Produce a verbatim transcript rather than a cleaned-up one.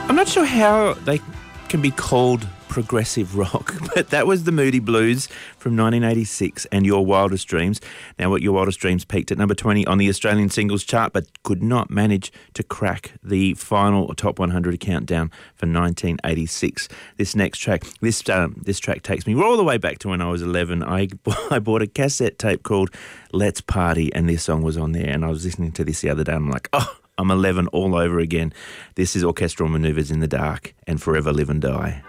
I'm not sure how they can be called progressive rock, but that was the Moody Blues from nineteen eighty-six and Your Wildest Dreams. Now, what Your Wildest Dreams peaked at number twenty on the Australian singles chart, but could not manage to crack the final top one hundred countdown for nineteen eighty-six. This next track, this um, this track takes me all the way back to when I was eleven. I, I bought a cassette tape called Let's Party, and this song was on there, and I was listening to this the other day, and I'm like, oh, I'm eleven all over again. This is Orchestral Manoeuvres in the Dark and Forever Live and Die.